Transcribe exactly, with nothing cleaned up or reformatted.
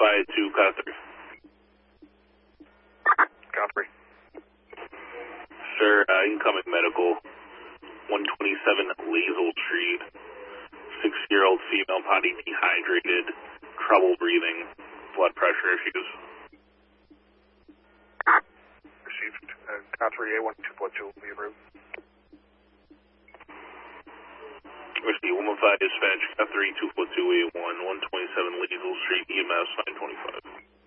five to car three. Car three. Sir, uh, incoming medical, one twenty-seven Lazel Street. Six-year-old female, body dehydrated, trouble breathing, blood pressure issues. Received. Uh, car three A one two four two will be approved. Whiskey one one five dispatch, car three two four two A one, one twenty-seven Lazel Street, E M S nine twenty-five.